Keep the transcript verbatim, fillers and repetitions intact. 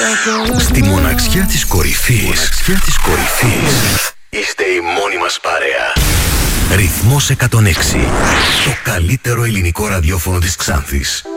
Στη μοναξιά της κορυφής, μοναξιά της κορυφής, είστε η μόνη μας παρέα. Ρυθμός εκατόν έξι. Το καλύτερο ελληνικό ραδιόφωνο της Ξάνθης.